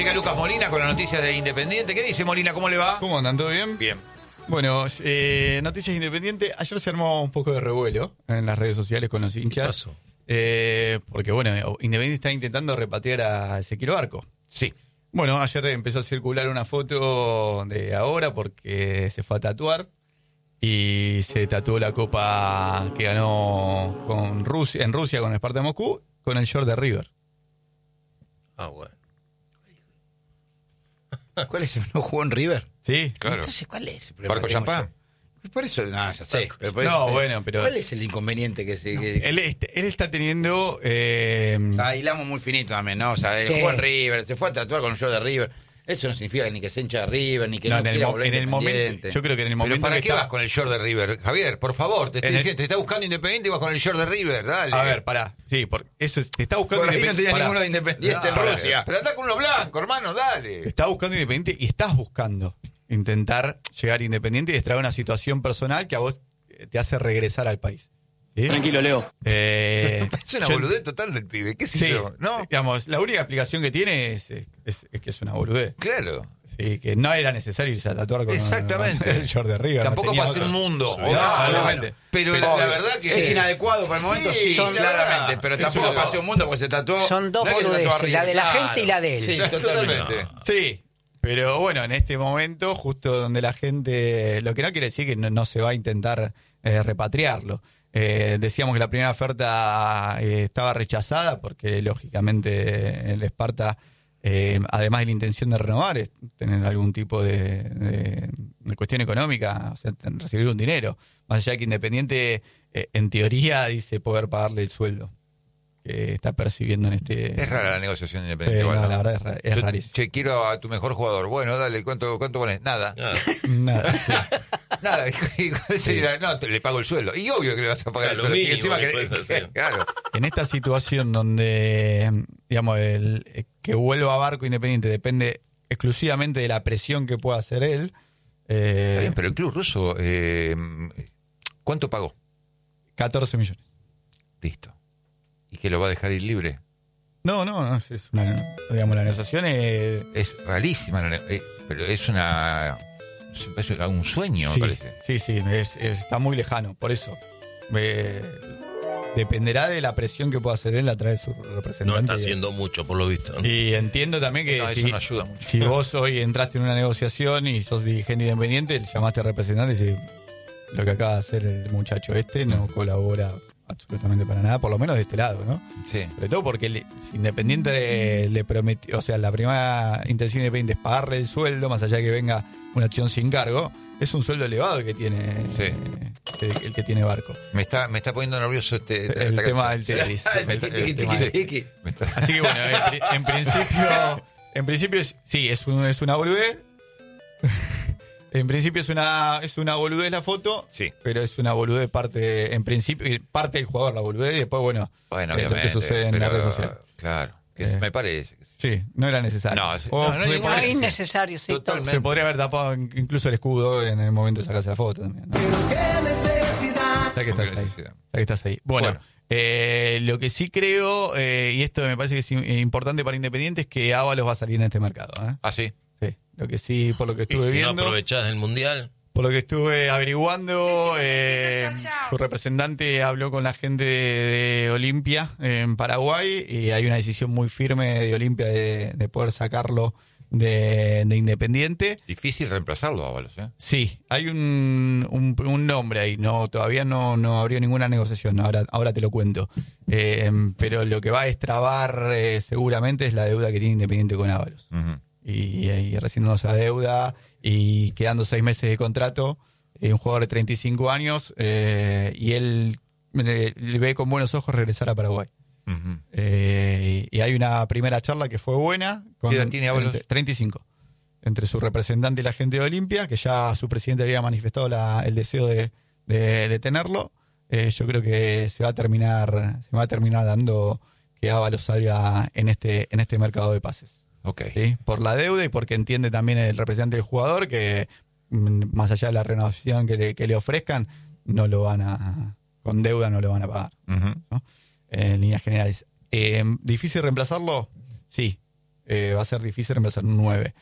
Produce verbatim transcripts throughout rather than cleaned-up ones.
Llega Lucas Molina con las noticias de Independiente. ¿Qué dice Molina? ¿Cómo le va? ¿Cómo andan? ¿Todo bien? Bien. Bueno, eh, Noticias Independiente. Ayer se armó un poco de revuelo en las redes sociales con los hinchas. ¿Qué pasó? Eh, porque, bueno, Independiente está intentando repatriar a Ezequiel Barco. Sí. Bueno, ayer empezó a circular una foto de ahora porque se fue a tatuar y se tatuó la copa que ganó con Rusia, en Rusia con el Spartak de Moscú con el short de River. Ah, bueno. ¿Cuál es? ¿No jugó en River? Sí, Claro. Entonces, ¿cuál es el problema? Barco que tengo Champán. yo? Por eso, no, ya sé. Pero por No, eso, bueno, pero- ¿cuál es el inconveniente que se... que- él, est- él está teniendo... Eh, Ah, hilamos muy finito también, ¿no? O sea, él Sí. jugó en River, se fue a tatuar con un show de River. Eso no significa ni que se hincha de River, ni que no, no, en el, quiera mo- volver en el momento, Independiente. yo creo que en el ¿Pero momento para que qué está- vas con el short de River? Javier, por favor, te estoy En el- diciendo, te está buscando Independiente y vas con el short de River, dale. A ver, pará. Sí, porque eso es- te está buscando Por ahí no Independiente. tenía pará. ninguno de Independiente en Dale, Rusia. Pero anda con uno blanco, hermano, Te dale. está buscando Independiente y estás buscando intentar llegar a Independiente y extraer una situación personal que a vos te hace regresar al país. ¿Sí? Tranquilo, Leo. Eh, Es una yo- boludez total del pibe, qué sé Sí, yo, ¿no? digamos, la única explicación que tiene es, es- es que es una boludez. Claro. Sí, que no era necesario irse a tatuar con Exactamente. con el short de River. Tampoco no tenía para hacer otra. un mundo. No, obvio. obviamente. Pero, Pero la verdad que es inadecuado para el momento, Sí, sí, son- claramente. Pero es tampoco una- pasó un mundo porque se tatuó. Son dos no es que se tatuó a boludeces, la River, de la claro. gente y la de él. Sí, Totalmente. totalmente. Sí, pero bueno, en este momento, justo donde la gente, lo que no quiere decir que no, no se va a intentar eh, repatriarlo. Eh, decíamos que la primera oferta eh, estaba rechazada porque lógicamente el Esparta, eh, además de la intención de renovar, es tener algún tipo de, de- de cuestión económica, o sea, ten- recibir un dinero. Más allá de que Independiente, eh, en teoría, dice poder pagarle el sueldo que está percibiendo en este... Es rara la negociación Sí, independiente. no, igual, ¿no? la verdad es, ra- es Yo- rarísimo. Che, quiero a tu mejor jugador. Bueno, dale, ¿cuánto, cuánto pones? Nada. Ah, Nada. Nada. Y cuál sería, no, te, le pago el sueldo. Y obvio que le vas a pagar Claro, el lo sueldo. Y mínimo encima que que, puedes hacer. claro. En esta situación donde, digamos, el eh, que vuelva a Barco Independiente depende exclusivamente de la presión que pueda hacer él, eh, Está bien, pero el club ruso, eh, ¿cuánto pagó? catorce millones. Listo. ¿Y que lo va a dejar ir libre? No, no, no, es una, digamos, la negociación es... Es rarísima, la ne- eh, pero es una... Es un sueño, sí, me parece. sí, sí, es- es- está muy lejano, por eso. Eh, dependerá de la presión que pueda hacer él a través de su representante. no está haciendo mucho, por lo visto. ¿no? Y entiendo también que No, eso si, no ayuda mucho. si vos hoy entraste en una negociación y sos dirigente independiente, le llamaste al representante y decís, lo que acaba de hacer el muchacho este no colabora absolutamente para nada, por lo menos de este lado, ¿no? Sí. Sobre todo porque le- si Independiente eh, le prometió, o sea, la primera intención de Independiente es pagarle el sueldo, más allá de que venga una acción sin cargo, es un sueldo elevado el que tiene, Sí. eh, el, el que tiene Barco. Me está, me está poniendo nervioso este... esta- El esta tema canción. del Tetris. Me El está- Tiqui, el tiqui, tema tiqui, de- tiqui. me está- Así que bueno, en, pri- en principio, en principio es, sí, es, un- es una boludez. En principio es una es una boludez la foto, Sí. pero es una boludez parte, en principio, parte del jugador la boludez y después, bueno, Bueno, eh, lo obviamente. que sucede en pero, la red social. Claro, que Eh. me parece. que sí. Sí, no era necesario. No, sí, O no, no hay se, ninguna- No, innecesario, sí, todo. Totalmente. se podría haber tapado incluso el escudo en el momento de sacarse la foto también, ¿no? Ya que estás Qué ahí. necesidad. Ya que estás ahí. Bueno, Bueno. eh, lo que sí creo, eh, y esto me parece que es im- importante para Independiente, es que Ábalos va a salir en este mercado. ¿eh? Ah, sí. Sí, lo que sí, por lo que Y estuve si no viendo, aprovechás el mundial, por lo que estuve averiguando, eh, su representante habló con la gente de, de Olimpia en Paraguay y hay una decisión muy firme de Olimpia de, de poder sacarlo de, de Independiente. Difícil reemplazarlo, Ábalos, ¿eh? Sí, hay un, un, un nombre ahí, no todavía no, no abrió ninguna negociación, ahora, ahora te lo cuento. Eh, pero lo que va a destrabar eh, seguramente es la deuda que tiene Independiente con Ábalos. Ujú. Y, y recibiendo esa deuda y quedando seis meses de contrato, eh, un jugador de treinta y cinco años, eh, y él eh, le ve con buenos ojos regresar a Paraguay. Ujú. Eh, y hay una primera charla que fue buena. Con, ¿Qué edad tiene Ábalos? entre- treinta y cinco. Entre su representante y la gente de Olimpia, que ya su presidente había manifestado la- el deseo de, de- de tenerlo. Eh, yo creo que se va a terminar, se va a terminar dando que Ábalos salga en este, en este mercado de pases. Ok. ¿Sí? Por la deuda y porque entiende también el representante del jugador que mm, más allá de la renovación que le, que le ofrezcan, no lo van a, con deuda no lo van a pagar, Ujú. ¿no? En líneas generales. Eh, ¿Difícil reemplazarlo? Sí. eh, va a ser difícil reemplazar un nueve.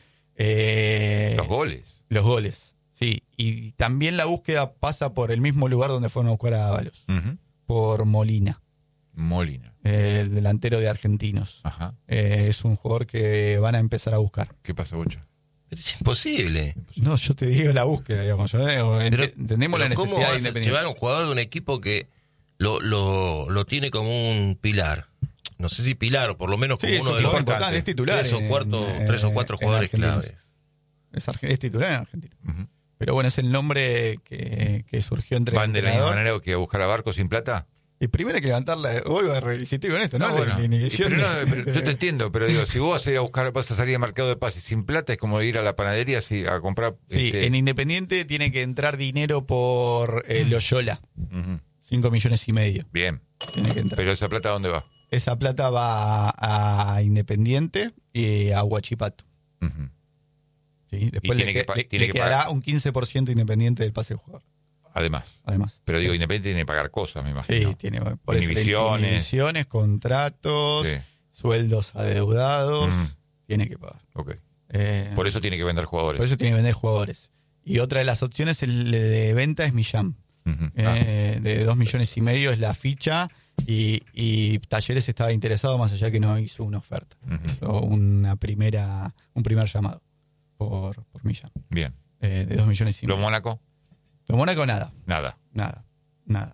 Eh, Los goles. Los goles, sí. Y también la búsqueda pasa por el mismo lugar donde fueron a buscar a Ábalos, Uh-huh. por Molina, Molina. eh, el delantero de Argentinos. Ajá. Eh, es un jugador que van a empezar a buscar. ¿Qué pasa, Bocha? Pero es imposible. No, yo te digo la búsqueda, digamos. Yo, eh, Pero, ent- entendemos pero la ¿cómo necesidad de vas a Independiente. llevar a un jugador de un equipo que lo, lo, lo tiene como un pilar? No sé si pilar, o por lo menos Sí, como es uno un de los jugador importante, es titular. tres o, en- cuarto, en- tres o cuatro en jugadores Argentinos. claves. Es, arge- es titular en Argentina. Uh-huh. Pero bueno, es el nombre que, que surgió entre ¿Van el de la misma entrenador. manera que a buscar a Barco sin plata? Y primero hay que levantarla, vuelvo a reincidir con esto, ¿no? No, La bueno. inhibición Y pero de- no, pero yo te entiendo, pero digo, si vos vas a ir a buscar, vas a salir al mercado de pases sin plata, es como ir a la panadería así, a comprar. Sí, este, en Independiente tiene que entrar dinero por eh, Loyola, ujú. cinco millones y medio. Bien. Tiene que entrar. Pero esa plata, ¿a dónde va? Esa plata va a, a Independiente y a Huachipato. Ujú. ¿Sí? Después tiene le, que pa- le- tiene le que quedará pagar. un quince por ciento Independiente del pase del jugador, Además. además. Pero digo, Independiente tiene que pagar cosas, me imagino. Sí, tiene por eso, Inhibiciones. inhibiciones, contratos, Sí. sueldos adeudados, Mm. tiene que pagar. Ok. Eh, Por eso tiene que vender jugadores. por eso tiene que vender jugadores. Y otra de las opciones el de venta es Millán. Ujú. Ah, Eh, de dos millones y medio es la ficha y, y Talleres estaba interesado más allá que no hizo una oferta. ujú. Hizo una primera, un primer llamado por, por Millán. Bien. Eh, de dos millones y ¿Lo medio. Mónaco? Lo Mónaco nada, Nada. nada, nada.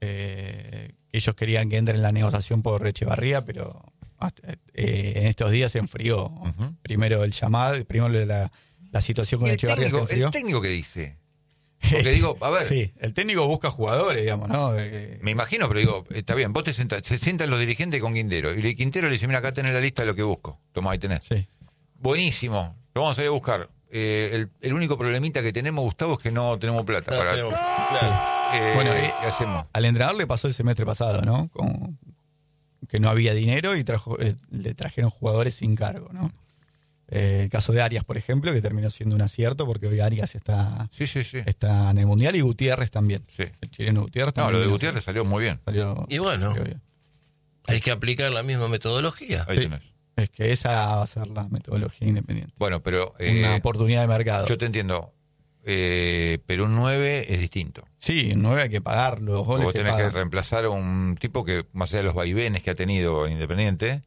Eh, ellos querían que entre en la negociación por Echevarría, pero hasta- eh, en estos días se enfrió. Ujú. Primero el llamado, primero la, la situación ¿Y con el Echevarría se técnico, enfrió. el técnico qué dice? Porque digo, a ver, Sí, el técnico busca jugadores, digamos, ¿no? Eh, me imagino, pero digo, está bien, vos te sentás, se sientan los dirigentes con Quintero, y el Quintero le dice, mira, acá tenés la lista de lo que busco. Tomá, ahí tenés. sí. Buenísimo, lo vamos a ir a buscar. Eh, el, el único problemita que tenemos, Gustavo, es que no tenemos plata. No, para, tenemos- claro. eh, Bueno, eh, ¿qué hacemos? Al entrenador le pasó el semestre pasado, ¿no? Con, que no había dinero y trajo, eh, le trajeron jugadores sin cargo, ¿no? Eh, el caso de Arias, por ejemplo, que terminó siendo un acierto porque hoy Arias está, Sí, sí, sí. está en el Mundial y Gutiérrez también. Sí. El chileno Gutiérrez No, también. lo de Gutiérrez salió muy bien. Salió, Y bueno. salió bien. Hay que aplicar la misma metodología. Ahí Sí. tenés. Es que esa va a ser la metodología independiente. Bueno, pero Una eh, oportunidad de mercado. yo te entiendo, eh, pero un nueve es distinto. Sí, en nueve hay que pagar, los goles Vos se tenés que pagan. reemplazar a un tipo que, más allá de los vaivenes que ha tenido en Independiente,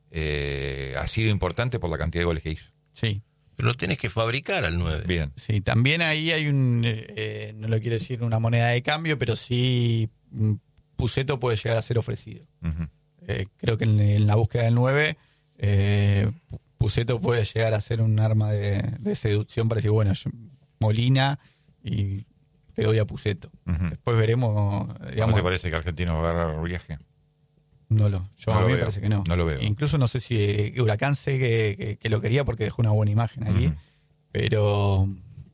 eh, ha sido importante por la cantidad de goles que hizo. Sí. Pero lo tenés que fabricar al nueve. Bien. Sí, también ahí hay un, eh, eh, no lo quiero decir una moneda de cambio, pero sí mm, Pusetto puede llegar a ser ofrecido. Ujú. Eh, creo que en, en la búsqueda del nueve, eh, Pusetto puede llegar a ser un arma de, de seducción para decir, bueno, yo- Molina y te doy a Pusetto. Ujú. Después veremos, ¿Cómo digamos, te parece que Argentino va a agarrar viaje? no lo, yo No a lo mí me veo, parece que no. no lo veo. Incluso no sé si eh, Huracán sé que, que- que lo quería porque dejó una buena imagen allí, Ujú. pero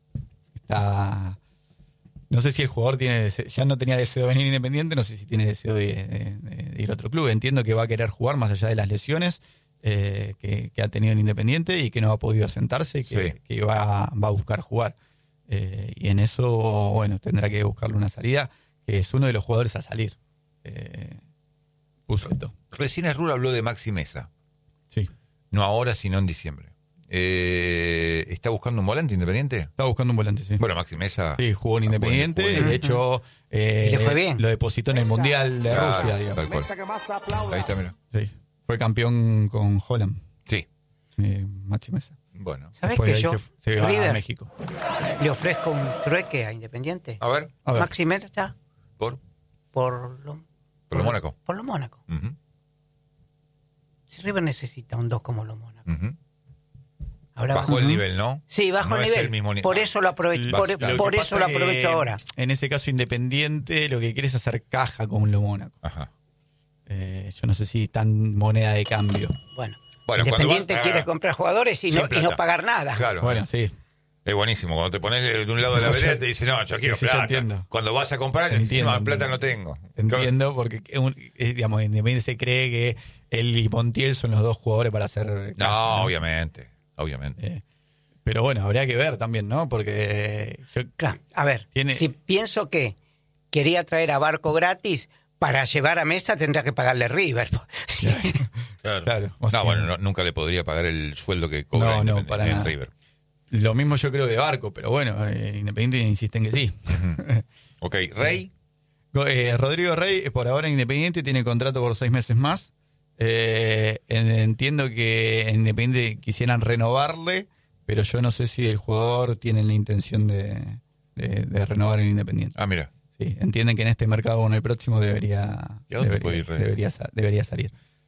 está... No sé si el jugador tiene dese- ya no tenía deseo de venir Independiente, no sé si tiene deseo de, de- de- de ir a otro club. Entiendo que va a querer jugar más allá de las lesiones eh, que, que ha tenido en Independiente y que no ha podido asentarse y que, Sí. que va, va a buscar jugar. Eh, y en eso, bueno, tendrá que buscarle una salida, que es uno de los jugadores a salir. Eh, Pusetto. Recién Arrura habló de Maxi Mesa. Sí. No ahora, sino en diciembre. Eh, ¿Está buscando un volante Independiente? Estaba buscando un volante, sí. Bueno, Maxi Mesa... Sí, jugó en Ah, Independiente bueno, y bueno. de hecho eh, Y le fue bien. lo depositó en el Mundial de Claro, Rusia, digamos. tal cual. Ahí está, mira. Sí. Fue campeón con Holland, Sí, eh, Maxi Mesa. bueno. ¿Sabés Después de que ahí yo, se, se va a River, México. le ofrezco un trueque a Independiente? A ver, A ver. Maxi Mesa por, por lo, por lo Mónaco. por lo Mónaco. Ujú, Si River necesita un dos como lo Mónaco. ujú. Ahora Bajó vamos- el nivel, ¿no? Sí, bajo No el es nivel. el mismo ni- Por eso lo aprovecho, Lo por, que por que eso pasa lo aprovecho que, ahora. En ese caso Independiente lo que quiere es hacer caja con lo Mónaco. Ajá. Eh, yo no sé si tan moneda de cambio. Bueno, Bueno, Independiente cuando va- quiere ah, comprar jugadores y sin no, y plata. no pagar nada. Claro. Bueno, sí. Es buenísimo. Cuando te pones de un lado de la No, yo- vereda te dice, no, yo quiero sí, yo plata. entiendo. Cuando vas a comprar, Entiendo. no, plata no tengo. Entiendo, porque un- eh, digamos, Independiente se cree que él y Montiel son los dos jugadores para hacer No, caja, obviamente. Obviamente. Eh, pero bueno, habría que ver también, ¿no? Porque eh, yo- Claro, a ver, Tiene- si pienso que quería traer a Barco gratis para llevar a Mesa tendría que pagarle River. Sí. Claro. Claro. o No, sea, bueno, no- nunca le podría pagar el sueldo que cobra No, no, Independiente para en nada. River. Lo mismo yo creo de Barco, pero bueno, eh, Independiente insiste en que sí. Ok, Rey. Go- eh, Rodrigo Rey, eh, por ahora Independiente, tiene contrato por seis meses más. Eh, en- entiendo que en Independiente quisieran renovarle, pero yo no sé si el jugador tiene la intención de, de, de renovar en Independiente. Ah, mira. Sí, entienden que en este mercado o en el próximo debería, ¿Y a dónde puede debería, ir Rey? debería, sa- debería salir.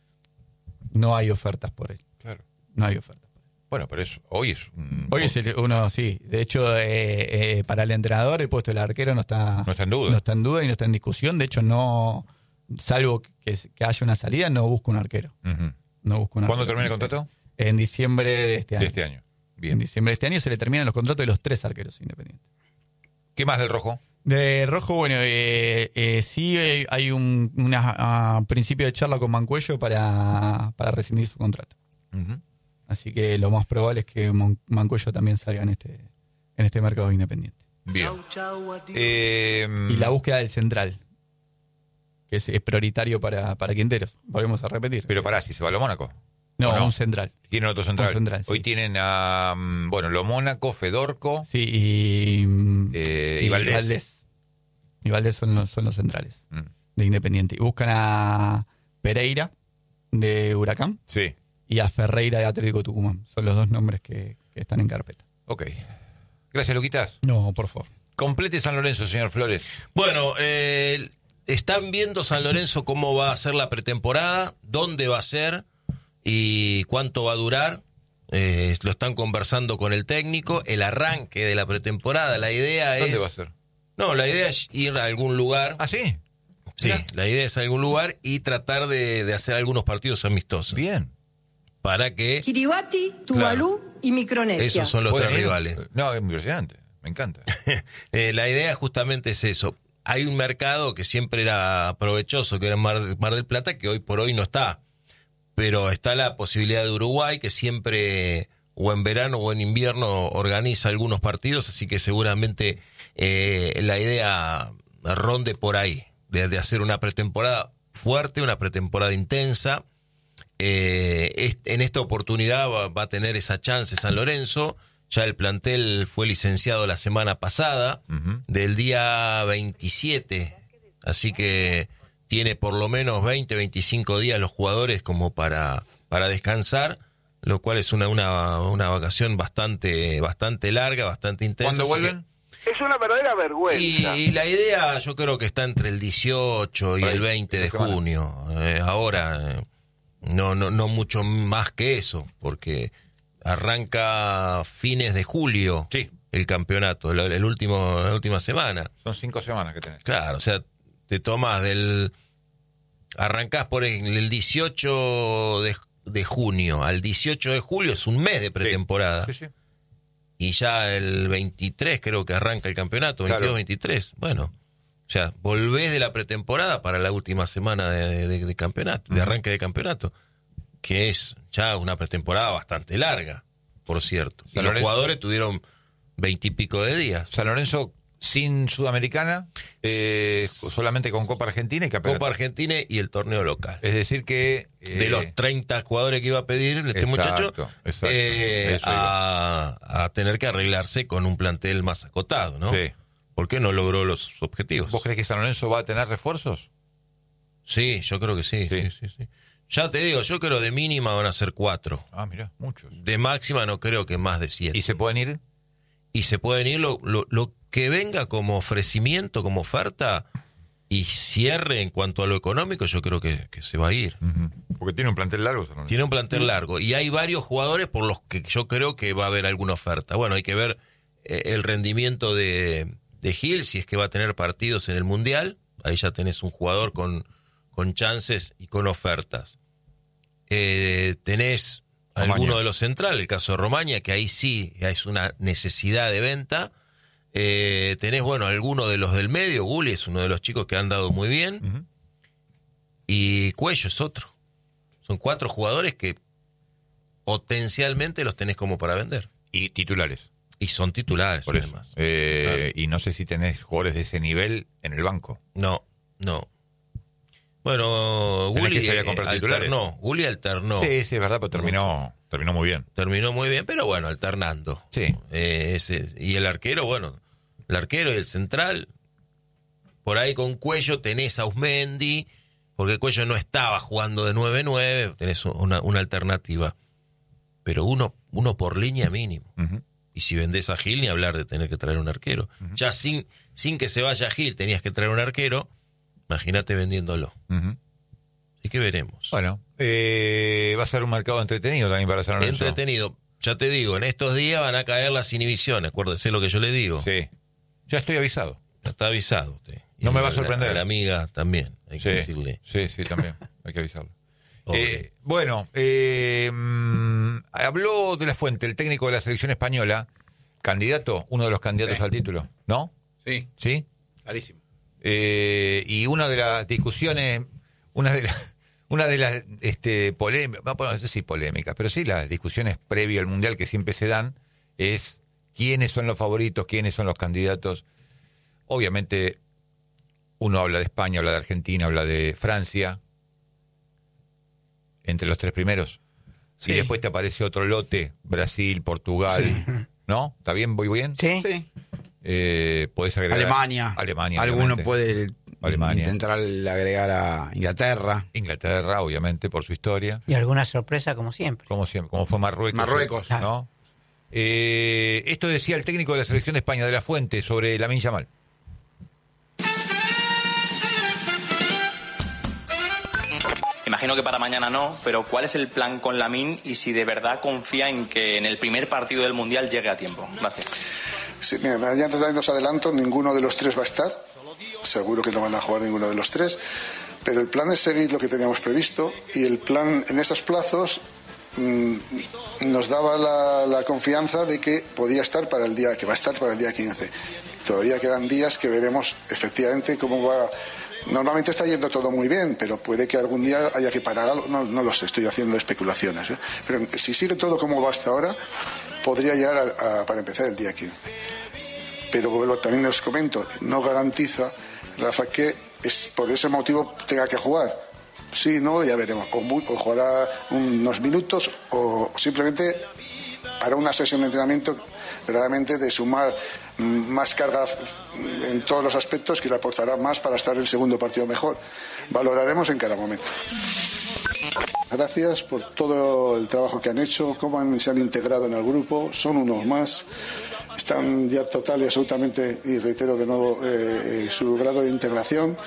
No hay ofertas por él. Claro. No hay ofertas. Bueno, pero es, hoy es un- Hoy es el- uno, sí. De hecho, eh, eh, para el entrenador el puesto del arquero no está, No está en duda. no está en duda y no está en discusión. De hecho, no, salvo que, que haya una salida, no busca un arquero. Ujú. No busca un ¿Cuándo arquero. termina el contrato? En diciembre de este año. De este año. En Bien. diciembre de este año se le terminan los contratos de los tres arqueros independientes. ¿Qué más del Rojo? De Rojo, bueno, eh, eh, sí eh, hay un una, ah, principio de charla con Mancuello para, para rescindir su contrato. Ujú. Así que lo más probable es que Mon- Mancuello también salga en este, en este mercado independiente. Bien. Eh, Y la búsqueda del central, que es, es prioritario para, para Quinteros. Volvemos a repetir. Pero pará, si se va a lo Mónaco. no, ¿o no? un central. Tienen otro central. Un central, sí. Hoy tienen a, mm, bueno, lo Mónaco, Fedorco. Sí, y, Eh, y Valdés. Y Valdés son los, son los centrales Mm. de Independiente. Y buscan a Pereira de Huracán Sí. y a Ferreira de Atlético Tucumán. Son los dos nombres que, que están en carpeta. Ok. Gracias, Luquitas. No, por favor. Complete San Lorenzo, señor Flores. Bueno, eh, están viendo San Lorenzo cómo va a ser la pretemporada, dónde va a ser y cuánto va a durar. Eh, lo están conversando con el técnico, el arranque de la pretemporada. La idea ¿Dónde es... va a ser? No, la idea es ir a algún lugar. Ah, sí. Sí, Mirá. la idea es a algún lugar y tratar de, de hacer algunos partidos amistosos. Bien. Para que Kiribati, Tuvalu y Micronesia. esos son los ¿Pueden tres ir? rivales. No, es impresionante. Me encanta. Eh, la idea justamente es eso. Hay un mercado que siempre era provechoso, que era Mar, Mar del Plata, que hoy por hoy no está. Pero está la posibilidad de Uruguay, que siempre, o en verano o en invierno, organiza algunos partidos, así que seguramente eh, la idea ronde por ahí, de, de hacer una pretemporada fuerte, una pretemporada intensa. Eh, es- en esta oportunidad va, va a tener esa chance San Lorenzo. Ya el plantel fue licenciado la semana pasada, Ujú. del día veintisiete, así que tiene por lo menos veinte, veinticinco días los jugadores como para, para descansar, lo cual es una, una, una vacación bastante, bastante larga, bastante intensa. ¿Cuándo así que- vuelven? Es una verdadera y, vergüenza. y la idea yo creo que está entre el dieciocho y Por ahí, el veinte de esta semana. junio. Eh, ahora, eh, no, no, no mucho más que eso, porque arranca fines de julio Sí. el campeonato, el, el último, la última semana. Son cinco semanas que tenés. Claro, o sea, te tomas del... Arrancás por el, el dieciocho de, de junio al dieciocho de julio, es un mes de pretemporada. Sí, sí. Y ya el veintitrés creo que arranca el campeonato, Claro. veintidós, veintitrés. Bueno, o sea, volvés de la pretemporada para la última semana de, de- de campeonato, de arranque de campeonato, que es ya una pretemporada bastante larga, por cierto. Y San los Lorenzo- jugadores tuvieron veintipico de días. San Lorenzo sin Sudamericana, eh, solamente con Copa Argentina y campeonato. Copa Argentina y el torneo local. Es decir que... eh, De los treinta jugadores que iba a pedir este exacto, muchacho, exacto. eh, Eso a, a tener que arreglarse con un plantel más acotado, ¿no? Sí. Porque no logró los objetivos. ¿Vos crees que San Lorenzo va a tener refuerzos? Sí, yo creo que sí, Sí. sí, sí, sí. Ya te digo, yo creo de mínima van a ser cuatro. Ah, mira, muchos. De máxima no creo que más de siete. ¿Y se pueden ir? Y se pueden ir lo, lo, lo que venga como ofrecimiento, como oferta, y cierre en cuanto a lo económico, yo creo que, que se va a ir. Ujú. Porque tiene un plantel largo San Lorenzo. Tiene un plantel largo y hay varios jugadores por los que yo creo que va a haber alguna oferta. Bueno, hay que ver eh, el rendimiento de, de Gil, si es que va a tener partidos en el Mundial. Ahí ya tenés un jugador con, con chances y con ofertas. Eh, tenés Romaña. alguno de los centrales, el caso de Romaña, que ahí sí es una necesidad de venta. Eh, tenés, bueno, alguno de los del medio, Gulli es uno de los chicos que han dado muy bien. Ujú. Y Cuello es otro. Son cuatro jugadores que potencialmente los tenés como para vender. Y titulares, Y son titulares, por eso. además. Eh, Y no sé si tenés jugadores de ese nivel en el banco. No, no. Bueno, ¿Tenés Gulli que salir a comprar titulares? alternó. Gulli alternó. Sí, sí, es verdad, pero terminó, terminó muy bien. Terminó muy bien, pero bueno, alternando. Sí. Eh, ese, y el arquero, bueno, el arquero y el central, por ahí con Cuello tenés a Usmendi, porque Cuello no estaba jugando de nueve nueve, tenés una, una alternativa. Pero uno, uno por línea mínimo. Uh-huh. Y si vendés a Gil, ni hablar de tener que traer un arquero. Uh-huh. Ya sin, sin que se vaya Gil, tenías que traer un arquero, imagínate vendiéndolo. Uh-huh. Así que veremos. Bueno, eh, va a ser un mercado entretenido también para San Lorenzo. Entretenido. Ya te digo, en estos días van a caer las inhibiciones, acuérdese lo que yo le digo. Sí, ya estoy avisado. Ya está avisado usted. Y no me a va a la- sorprender. A la amiga también, hay Sí, que decirle. sí, sí, también, hay que avisarlo. Pobre. Eh, bueno, eh, mm, habló de la Fuente, el técnico de la selección española, candidato, uno de los candidatos Sí. al título, ¿no? Sí, ¿Sí? clarísimo. Eh, y una de las discusiones, una de las, una de las este, polémicas, no sé si polémicas, pero sí las discusiones previo al Mundial que siempre se dan, es quiénes son los favoritos, quiénes son los candidatos. Obviamente, uno habla de España, habla de Argentina, habla de Francia, entre los tres primeros. Sí. Y después te aparece otro lote, Brasil, Portugal, Sí. ¿no? ¿Está bien? ¿Voy bien? ¿Sí? Sí. Eh, podés agregar Alemania. Alemania. Alguno obviamente. puede Alemania. intentar agregar a Inglaterra. Inglaterra, obviamente, por su historia. Y alguna sorpresa como siempre. Como siempre, como fue Marruecos. Marruecos. ¿No? Eh, esto decía el técnico de la selección de España, de la Fuente, sobre Lamine Yamal. Imagino que para mañana no, pero ¿cuál es el plan con Lamine y si de verdad confía en que en el primer partido del Mundial llegue a tiempo? Gracias. Sí, mira, ya también os adelanto, ninguno de los tres va a estar. Seguro que no van a jugar ninguno de los tres. Pero el plan es seguir lo que teníamos previsto y el plan en esos plazos mmm, nos daba la, la confianza de que podía estar para el día, que va a estar para el día quince. Todavía quedan días que veremos efectivamente cómo va. Normalmente está yendo todo muy bien, pero puede que algún día haya que parar algo. No, no lo sé, estoy haciendo especulaciones. ¿eh? Pero si sigue todo como va hasta ahora, podría llegar a, a, para empezar el día quince. Pero bueno, también os comento, no garantiza, Rafa, que es por ese motivo tenga que jugar. Sí, no, ya veremos. O, o jugará unos minutos o simplemente hará una sesión de entrenamiento verdaderamente de sumar más carga en todos los aspectos que le aportará más para estar en el segundo partido mejor. Valoraremos en cada momento. Gracias por todo el trabajo que han hecho, cómo han, se han integrado en el grupo, son unos más, están ya total y absolutamente, y reitero de nuevo eh, su grado de integración.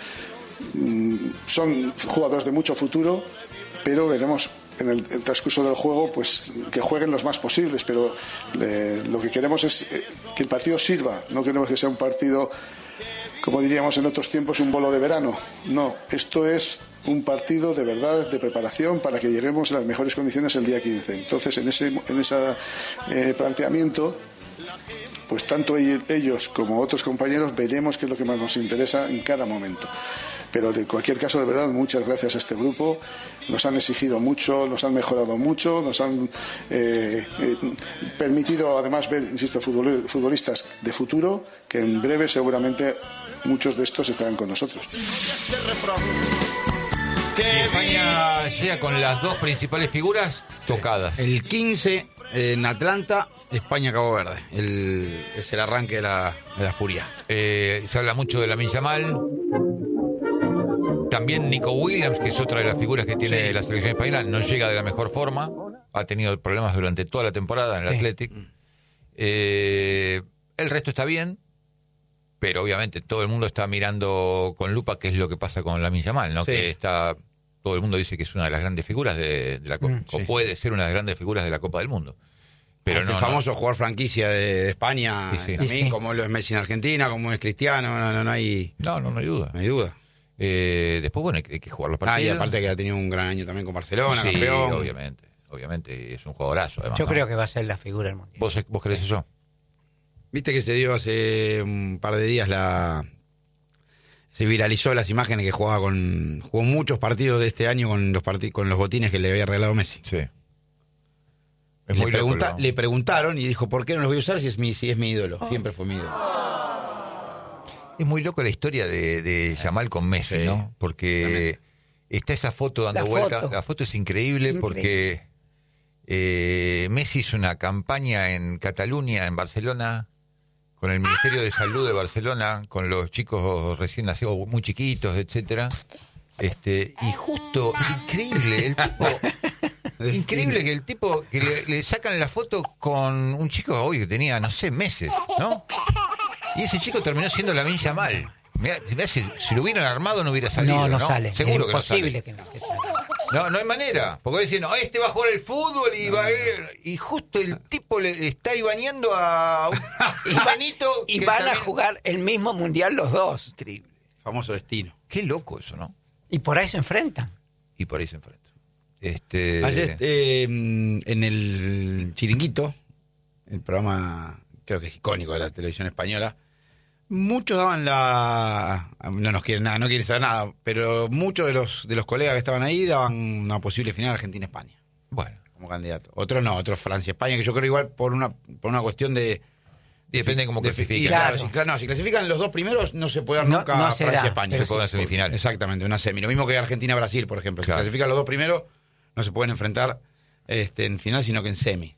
Son jugadores de mucho futuro, pero veremos en el, el transcurso del juego pues que jueguen los más posibles, pero eh, lo que queremos es eh, que el partido sirva, no queremos que sea un partido, como diríamos en otros tiempos, un bolo de verano. No, esto es un partido de verdad, de preparación para que lleguemos en las mejores condiciones el día quince. Entonces, en ese en ese eh, planteamiento, pues tanto ellos como otros compañeros veremos qué es lo que más nos interesa en cada momento. Pero de cualquier caso, de verdad, muchas gracias a este grupo. Nos han exigido mucho, nos han mejorado mucho, nos han eh, eh, permitido además ver, insisto, futbolistas de futuro, que en breve seguramente muchos de estos estarán con nosotros. Y España llega con las dos principales figuras tocadas. El quince en Atlanta, España-Cabo Verde. El, es el arranque de la, de la furia. Eh, se habla mucho de Lamine Yamal. También Nico Williams, que es otra de las figuras que tiene Sí. la selección española, no llega de la mejor forma. Ha tenido problemas durante toda la temporada en el Sí. Athletic. Eh, el resto está bien, pero obviamente todo el mundo está mirando con lupa qué es lo que pasa con Lamine Yamal, ¿no? Sí. Que está, todo el mundo dice que es una de las grandes figuras de, de la Copa, Mm, o sí. puede ser una de las grandes figuras de la Copa del Mundo. Pero es no, el no. famoso jugador franquicia de, de España, Sí, sí. también, Sí, sí. como lo es Messi en Argentina, como es Cristiano, no, no, no hay, No, no, no hay duda. no hay duda. Eh, después, bueno, hay que, hay que jugar los Ah, partidos. y aparte que ha tenido un gran año también con Barcelona, sí, campeón. obviamente, obviamente, es un jugadorazo. Además, Yo ¿no? creo que va a ser la figura del Mundial. ¿Vos, ¿Vos crees eso? Viste que se dio hace un par de días la... Se viralizó las imágenes que jugaba con... Jugó muchos partidos de este año con los parti- con los botines que le había regalado Messi. Sí. Es le, muy loco, pregunta- ¿no? le preguntaron y dijo, ¿por qué no los voy a usar si es mi, si es mi ídolo? Siempre fue mi ídolo. Es muy loco la historia de, de Yamal con Messi, Sí. ¿no? Porque está esa foto dando La vuelta. foto. La foto es increíble, Increíble. porque eh, Messi hizo una campaña en Cataluña, en Barcelona, con el Ministerio de Salud de Barcelona, con los chicos recién nacidos, muy chiquitos, etcétera. Este, y justo, increíble, el tipo, increíble que el tipo, que le, le sacan la foto con un chico hoy que tenía, no sé, meses, ¿no? Y ese chico terminó siendo Lamine Yamal. Mirá, mirá, si, si lo hubieran armado no hubiera salido, No, ¿no? no sale. Seguro es que no sale. imposible que no que salga. No, no hay manera. Porque dicen, no, este va a jugar el fútbol y va a ir. Y justo el tipo le, le está ibaneando a un Ivanito. Y que van a también- jugar el mismo mundial los dos. Increíble. Famoso destino. Qué loco eso, ¿no? Y por ahí se enfrentan. Y por ahí se enfrentan. Este. Ayer eh, en el Chiringuito, el programa creo que es icónico de la televisión española, muchos daban la... No nos quieren nada, no quieren saber nada, pero muchos de los de los colegas que estaban ahí daban una posible final Argentina-España Bueno. como candidato. Otros no, otros Francia-España, que yo creo igual por una por una cuestión de... Y depende de cómo de- clasifican. y claro, Claro. si, claro, no, si clasifican los dos primeros, no se puede dar No- nunca no se da. Francia-España. Se puede en semifinales. Exactamente, una semi. Lo mismo que Argentina-Brasil, por ejemplo. Si Claro. clasifican los dos primeros, no se pueden enfrentar este, en final, sino que en semi.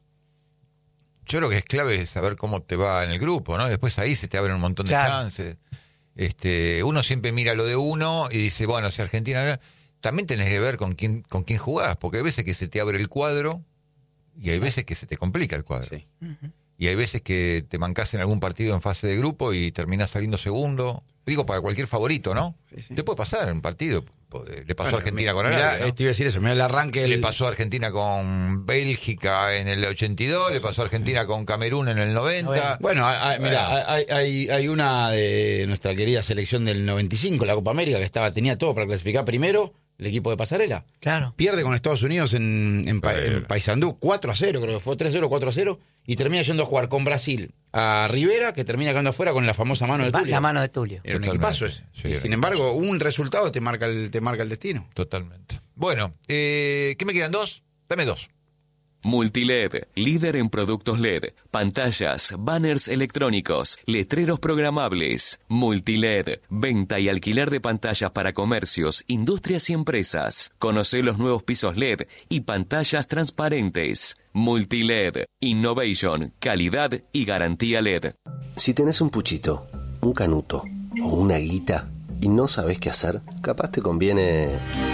Yo creo que es clave saber cómo te va en el grupo, ¿no? Después ahí se te abren un montón de Claro. chances. Este, uno siempre mira lo de uno y dice, bueno, si Argentina... También tenés que ver con quién con quién jugás, porque hay veces que se te abre el cuadro y hay veces que se te complica el cuadro. Sí. Y hay veces que te mancás en algún partido en fase de grupo y terminás saliendo segundo. Digo, para cualquier favorito, ¿no? Sí, sí. Te puede pasar en un partido. Le pasó Bueno, a Argentina mi- con mirá, Arabia, ¿no? Te iba a decir eso, mirá el arranque. Le el- pasó a Argentina con Bélgica en el ochenta y dos, le pasó a Argentina con Camerún en el noventa. Bueno, hay, hay- mirá, Bueno. hay, hay, hay una de nuestra querida selección del noventa y cinco, la Copa América, que estaba tenía todo para clasificar primero, el equipo de Pasarela. Claro. Pierde con Estados Unidos en, en, Pa- en Paysandú, cuatro a cero, creo que fue tres a cero, cuatro a cero, y termina yendo a jugar con Brasil a Rivera, que termina quedando afuera con la famosa mano de Va- Tulio. La mano de Tulio. Era un Totalmente. equipazo ese. Sí, Y era sin un embargo, un resultado te marca el, te marca el destino. Totalmente. Bueno, eh, ¿qué me quedan? ¿Dos? Dame dos. Multiled, líder en productos L E D, pantallas, banners electrónicos, letreros programables. Multiled, venta y alquiler de pantallas para comercios, industrias y empresas. Conoce los nuevos pisos L E D y pantallas transparentes. Multiled, innovation, calidad y garantía L E D. Si tenés un puchito, un canuto o una guita y no sabés qué hacer, capaz te conviene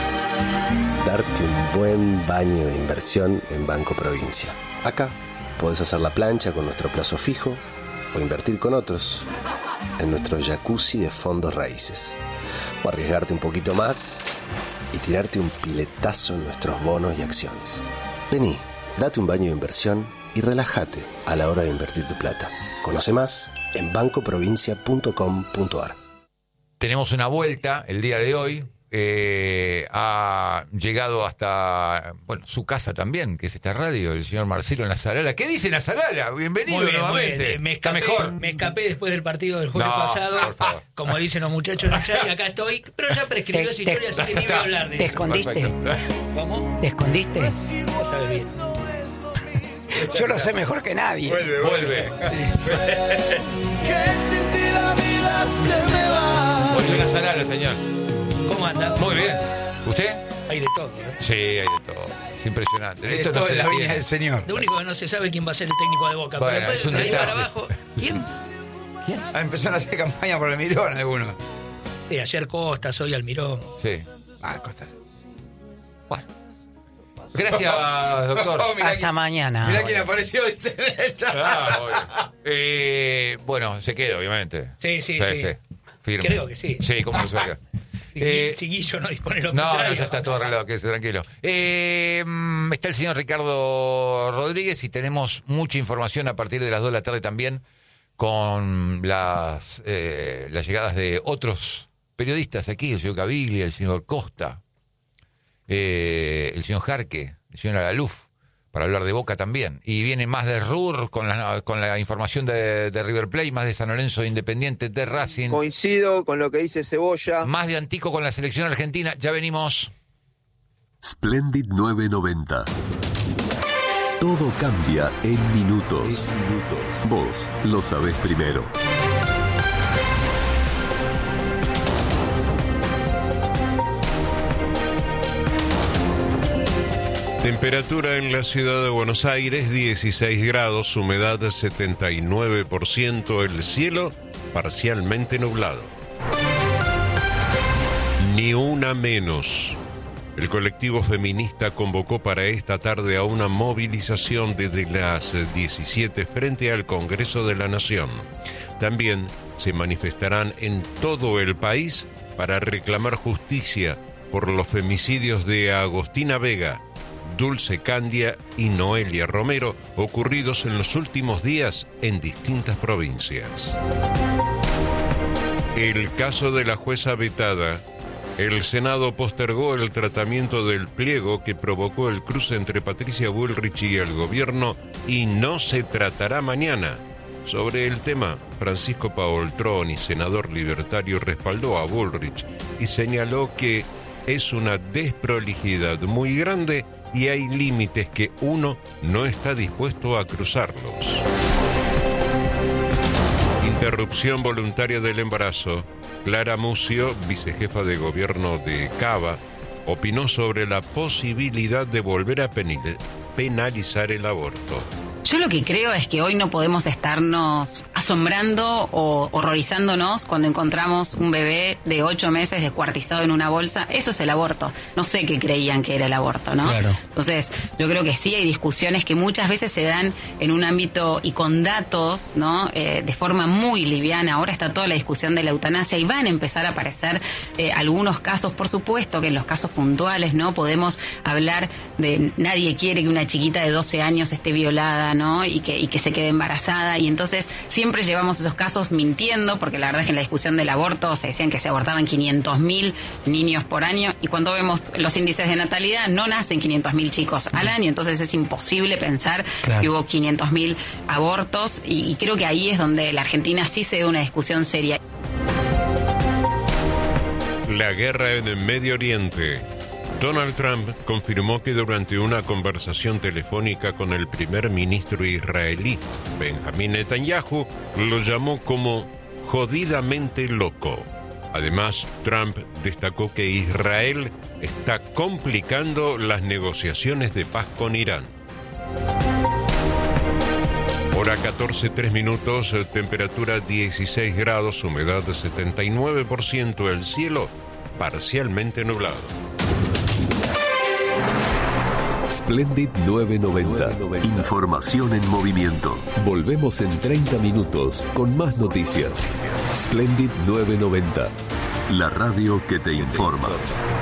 darte un buen baño de inversión en Banco Provincia. Acá podés hacer la plancha con nuestro plazo fijo o invertir con otros en nuestro jacuzzi de fondos raíces. O arriesgarte un poquito más y tirarte un piletazo en nuestros bonos y acciones. Vení, date un baño de inversión y relájate a la hora de invertir tu plata. Conoce más en banco provincia punto com punto ar. Tenemos una vuelta el día de hoy. Eh, ha llegado hasta, bueno, su casa también, que es esta radio, el señor Marcelo Nazarala. ¿Qué dice Nazarala? Bienvenido Muy bien, muy nuevamente. bien. Me Está escapé, mejor. me escapé después del partido del jueves No, pasado, por favor. como dicen los muchachos en el chat, y acá estoy, pero ya prescribió Te- esa te- historia, así que ni voy a hablar de ¿Te eso. escondiste? Perfecto. ¿Cómo? ¿Te escondiste? Vos sabés bien. Yo lo sé mejor que nadie. Vuelve, vuelve. Volvió Nazarala, señor. ¿Cómo anda? Muy bien. ¿Usted? Hay de todo, ¿eh? Sí, hay de todo. Es impresionante. Esto Esto no es se la entiende. viña del Señor. Lo único que no se sabe quién va a ser el técnico de Boca. Bueno, pero es un después de ahí para detalle. abajo. ¿Quién? Ah, empezaron a hacer campaña por el Mirón algunos. Sí, ayer Costas, hoy Almirón. Sí. Ah, Costa. Bueno. Gracias, doctor. Oh, mirá Hasta quién- mañana. Mirá quién apareció, dice en el chat. Ah, obvio. Eh, bueno, se queda, obviamente. Sí, sí, sí. Firme. Creo que sí. Sí, ¿cómo no se va a quedar? Si, Eh, si Guillo no dispone lo No, no, contrario. ya está todo arreglado, quédese tranquilo. Eh, mm, está el señor Ricardo Rodríguez y tenemos mucha información a partir de las dos de la tarde también con las, eh, las llegadas de otros periodistas aquí, el señor Caviglia, el señor Costa, eh, el señor Jarque, el señor Alaluf, para hablar de Boca también. Y viene más de R U R con la, con la información de, de River Plate, más de San Lorenzo de Independiente, de Racing. Coincido con lo que dice Cebolla. Más de Antico con la selección argentina. Ya venimos. Splendid novecientos noventa. Todo cambia en minutos. Vos lo sabés primero. Temperatura en la ciudad de Buenos Aires, dieciséis grados, humedad setenta y nueve por ciento, el cielo parcialmente nublado. Ni una menos. El colectivo feminista convocó para esta tarde a una movilización desde las diecisiete frente al Congreso de la Nación. También se manifestarán en todo el país para reclamar justicia por los femicidios de Agostina Vega, Dulce Candia y Noelia Romero, ocurridos en los últimos días en distintas provincias. El caso de la jueza vetada. El Senado postergó el tratamiento del pliego que provocó el cruce entre Patricia Bullrich y el gobierno y no se tratará mañana. Sobre el tema, Francisco Paoltroni, senador libertario, respaldó a Bullrich y señaló que es una desprolijidad muy grande y hay límites que uno no está dispuesto a cruzarlos. Interrupción voluntaria del embarazo. Clara Mucio, vicejefa de gobierno de Cava, opinó sobre la posibilidad de volver a penalizar el aborto. Yo lo que creo es que hoy no podemos estarnos asombrando o horrorizándonos cuando encontramos un bebé de ocho meses descuartizado en una bolsa. Eso es el aborto. No sé qué creían que era el aborto, ¿no? Claro. Entonces, yo creo que sí hay discusiones que muchas veces se dan en un ámbito y con datos, ¿no? Eh, de forma muy liviana. Ahora está toda la discusión de la eutanasia y van a empezar a aparecer eh, algunos casos. Por supuesto que en los casos puntuales, ¿no? Podemos hablar de nadie quiere que una chiquita de doce años esté violada, ¿no? Y que, y que se quede embarazada, y entonces siempre llevamos esos casos mintiendo, porque la verdad es que en la discusión del aborto se decían que se abortaban quinientos mil niños por año, y cuando vemos los índices de natalidad no nacen quinientos mil chicos al año, entonces es imposible pensar claro. que hubo quinientos mil abortos, y, y creo que ahí es donde la Argentina sí se ve una discusión seria. La guerra en el Medio Oriente. Donald Trump confirmó que durante una conversación telefónica con el primer ministro israelí, Benjamín Netanyahu, lo llamó como jodidamente loco. Además, Trump destacó que Israel está complicando las negociaciones de paz con Irán. Hora catorce, tres minutos, temperatura dieciséis grados, humedad setenta y nueve por ciento, el cielo parcialmente nublado. Splendid novecientos noventa. Información en movimiento. Volvemos en treinta minutos con más noticias. Splendid novecientos noventa. La radio que te informa.